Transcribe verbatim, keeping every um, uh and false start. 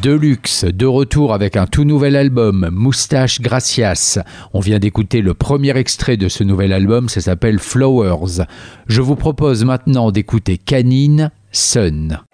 Deluxe, de retour avec un tout nouvel album, Moustache Gracias. On vient d'écouter le premier extrait de ce nouvel album, ça s'appelle Flowers. Je vous propose maintenant d'écouter Canine, Sun.